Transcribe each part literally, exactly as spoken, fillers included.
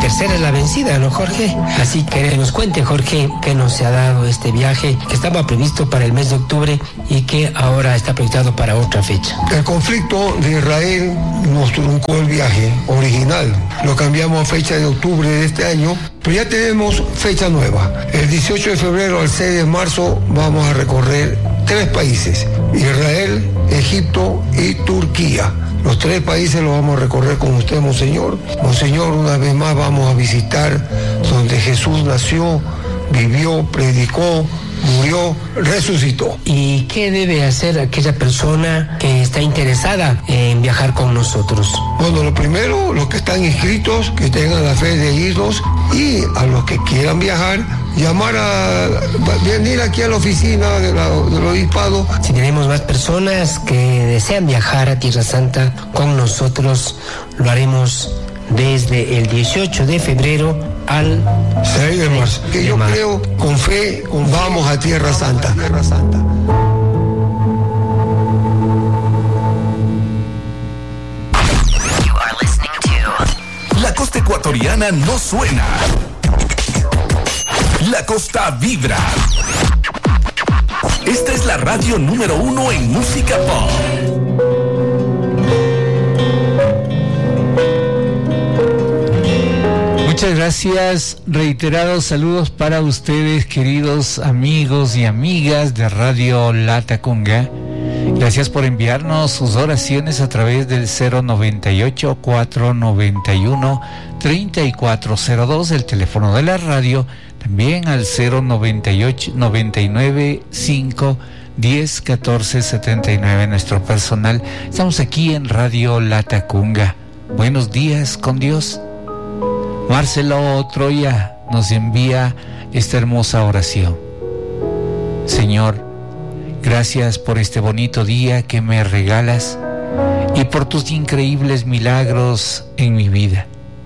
tercera es la vencida, ¿no, Jorge? Así que nos cuente, Jorge, que nos se ha dado este viaje que estaba previsto para el mes de octubre y que ahora está proyectado para otra fecha. El conflicto de Israel nos truncó el viaje original. Lo cambiamos a fecha de octubre de este año, pero ya tenemos fecha nueva. El dieciocho de febrero al seis de marzo vamos a recorrer tres países: Israel, Egipto y Turquía. Los tres países los vamos a recorrer con usted, Monseñor. Monseñor, una vez más vamos a visitar donde Jesús nació, vivió, predicó, murió, resucitó. ¿Y qué debe hacer aquella persona que está interesada en viajar con nosotros? Bueno, lo primero, los que están inscritos, que tengan la fe de irnos, y a los que quieran viajar, llamar a venir aquí a la oficina de la, del obispado. Si tenemos más personas que desean viajar a Tierra Santa con nosotros, lo haremos desde el dieciocho de febrero al seis de marzo. Que yo creo, con fe, con vamos a Tierra Santa. Tierra Santa. La costa ecuatoriana no suena. La costa vibra. Esta es la radio número uno en música pop. Muchas gracias, reiterados saludos para ustedes, queridos amigos y amigas de Radio Latacunga. Gracias por enviarnos sus oraciones a través del cero noventa y ocho, cuatrocientos noventa y uno, treinta y cuatro cero dos, el teléfono de la radio, también al cero noventa y ocho, noventa y nueve, cinco, diez, catorce, setenta y nueve, nuestro personal. Estamos aquí en Radio Latacunga. Buenos días con Dios. Marcelo Troya nos envía esta hermosa oración. Señor, gracias por este bonito día que me regalas y por tus increíbles milagros en mi vida.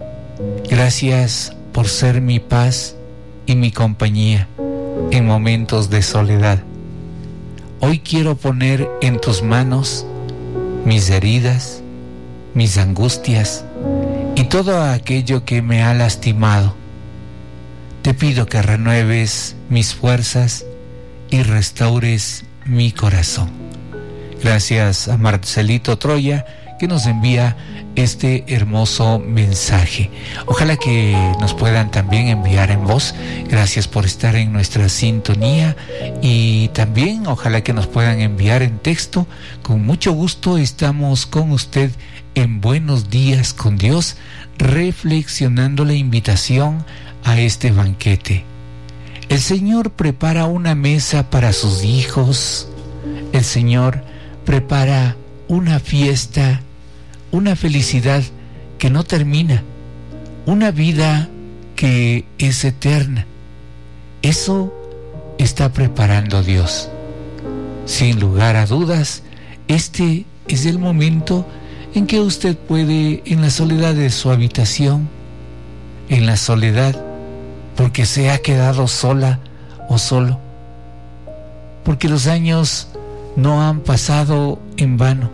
Gracias por ser mi paz y mi compañía en momentos de soledad. Hoy quiero poner en tus manos mis heridas, mis angustias y todo aquello que me ha lastimado. Te pido que renueves mis fuerzas y restaures mi corazón. Gracias a Marcelito Troya, que nos envía este hermoso mensaje. Ojalá que nos puedan también enviar en voz. Gracias por estar en nuestra sintonía, y también ojalá que nos puedan enviar en texto. Con mucho gusto estamos con usted en Buenos Días con Dios, reflexionando la invitación a este banquete. El Señor prepara una mesa para sus hijos. El Señor prepara una fiesta, una felicidad que no termina, una vida que es eterna. Eso está preparando Dios. Sin lugar a dudas, este es el momento en que usted puede, en la soledad de su habitación, en la soledad porque se ha quedado sola o solo, porque los años no han pasado en vano.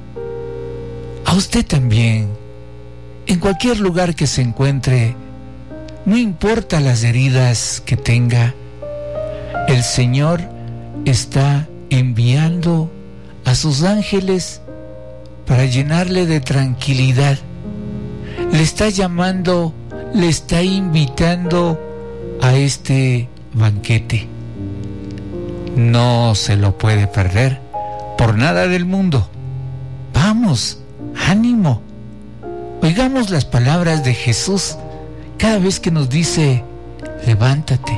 A usted también, en cualquier lugar que se encuentre, no importa las heridas que tenga, el Señor está enviando a sus ángeles para llenarle de tranquilidad. Le está llamando, le está invitando a este banquete. No se lo puede perder por nada del mundo. Vamos, ánimo. Oigamos las palabras de Jesús cada vez que nos dice: levántate.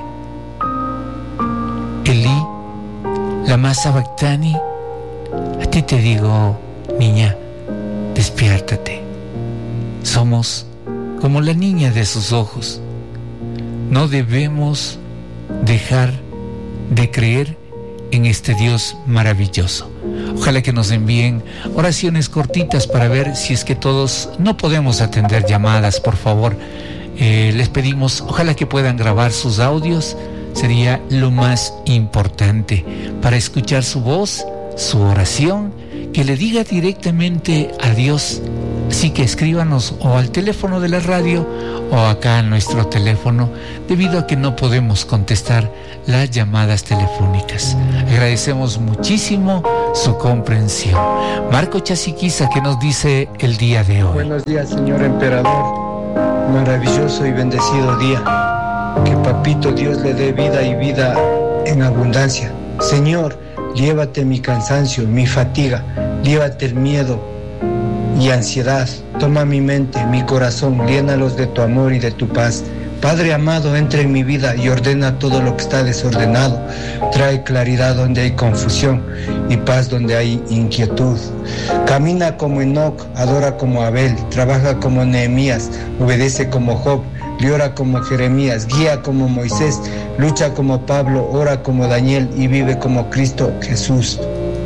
Elí, lama sabactani, a ti te digo, niña, despiértate. Somos como la niña de sus ojos. No debemos dejar de creer en este Dios maravilloso. Ojalá que nos envíen oraciones cortitas para ver si es que todos no podemos atender llamadas, por favor. Eh, les pedimos, ojalá que puedan grabar sus audios, sería lo más importante para escuchar su voz, su oración, que le diga directamente a Dios Así que escríbanos o al teléfono de la radio o acá a nuestro teléfono, debido a que no podemos contestar las llamadas telefónicas. Agradecemos muchísimo su comprensión. Marco Chasiquiza, ¿qué nos dice el día de hoy? Buenos días, señor emperador. Maravilloso y bendecido día. Que Papito Dios le dé vida y vida en abundancia. Señor, llévate mi cansancio, mi fatiga, llévate el miedo y ansiedad. Toma mi mente, mi corazón, llénalos de tu amor y de tu paz. Padre amado, entra en mi vida y ordena todo lo que está desordenado. Trae claridad donde hay confusión y paz donde hay inquietud. Camina como Enoc, adora como Abel, trabaja como Nehemías, obedece como Job, llora como Jeremías, guía como Moisés, lucha como Pablo, ora como Daniel y vive como Cristo Jesús.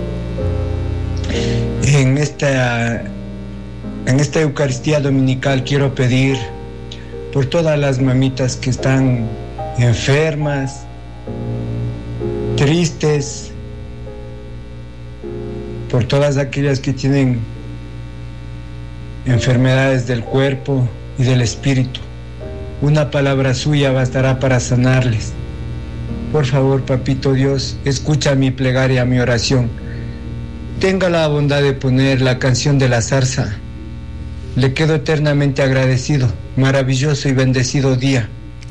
En esta, en esta Eucaristía Dominical quiero pedir por todas las mamitas que están enfermas, tristes, por todas aquellas que tienen enfermedades del cuerpo y del espíritu. Una palabra suya bastará para sanarles. Por favor, Papito Dios, escucha mi plegaria, mi oración. Tenga la bondad de poner la canción de la zarza. Le quedo eternamente agradecido. Maravilloso y bendecido día.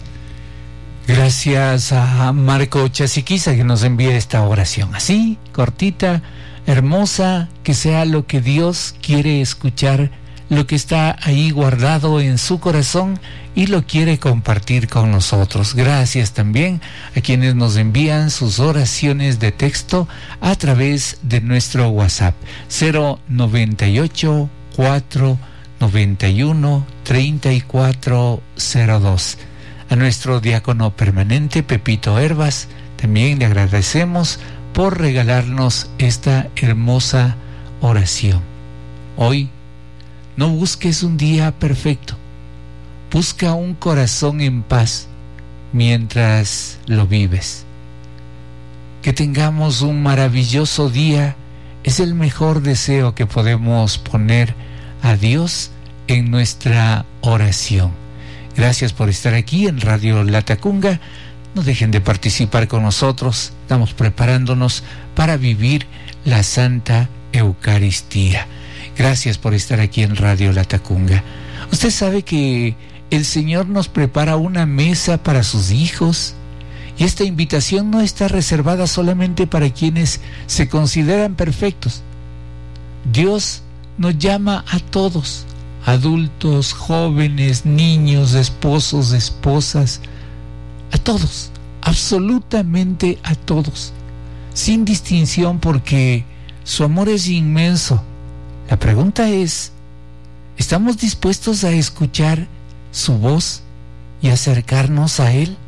Gracias a Marco Chasiquiza que nos envía esta oración. Así, cortita, hermosa, que sea lo que Dios quiere escuchar, lo que está ahí guardado en su corazón y lo quiere compartir con nosotros. Gracias también a quienes nos envían sus oraciones de texto a través de nuestro WhatsApp cero noventa y ocho, cuatro noventa y uno, treinta y cuatro cero dos. A nuestro diácono permanente Pepito Herbas también le agradecemos por regalarnos esta hermosa oración. Hoy no busques un día perfecto, busca un corazón en paz mientras lo vives. Que tengamos un maravilloso día es el mejor deseo que podemos poner a Dios en nuestra oración. Gracias por estar aquí en Radio Latacunga. No dejen de participar con nosotros. Estamos preparándonos para vivir la Santa Eucaristía. Gracias por estar aquí en Radio Latacunga. Usted sabe que el Señor nos prepara una mesa para sus hijos, y esta invitación no está reservada solamente para quienes se consideran perfectos. Dios nos llama a todos, adultos, jóvenes, niños, esposos, esposas, a todos, absolutamente a todos, sin distinción, porque su amor es inmenso. La pregunta es, ¿estamos dispuestos a escuchar su voz y acercarnos a Él?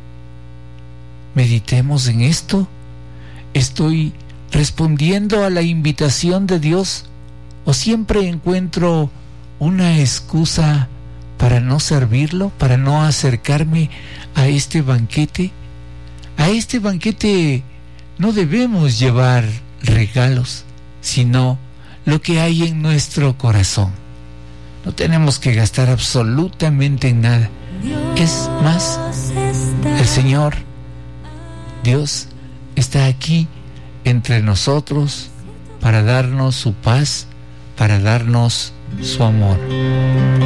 Meditemos en esto. ¿Estoy respondiendo a la invitación de Dios o siempre encuentro una excusa para no servirlo, para no acercarme a este banquete? A este banquete no debemos llevar regalos, sino lo que hay en nuestro corazón. No tenemos que gastar absolutamente en nada. Es más, el Señor, Dios, está aquí entre nosotros para darnos su paz, para darnos su amor.